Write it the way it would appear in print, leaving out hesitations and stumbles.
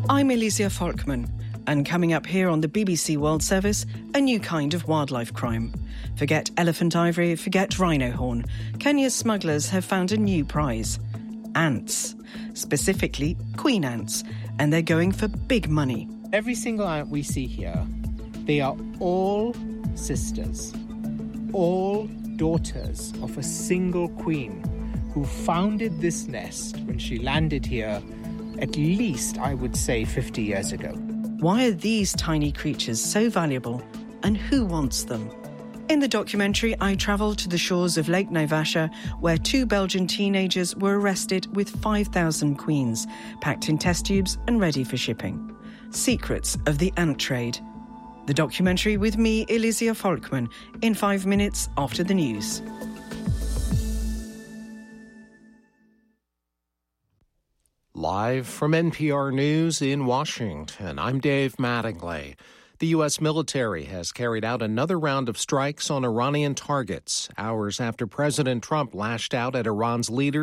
I'm Elysia Folkman, and coming up here on the BBC World Service, a new kind of wildlife crime. Forget elephant ivory, forget rhino horn. Kenya's smugglers have found a new prize. Ants. Specifically, queen ants. And they're going for big money. Every single ant we see here, they are all sisters, all daughters of a single queen who founded this nest when she landed here at least, I would say, 50 years ago. Why are these tiny creatures so valuable, and who wants them? In the documentary, I travelled to the shores of Lake Naivasha, where 2 Belgian teenagers were arrested with 5,000 queens, packed in test tubes and ready for shipping. Secrets of the ant trade. The documentary with me, Elysia Folkman, in 5 minutes after the news. Live from NPR News in Washington, I'm Dave Mattingly. The U.S. military has carried out another round of strikes on Iranian targets, hours after President Trump lashed out at Iran's leader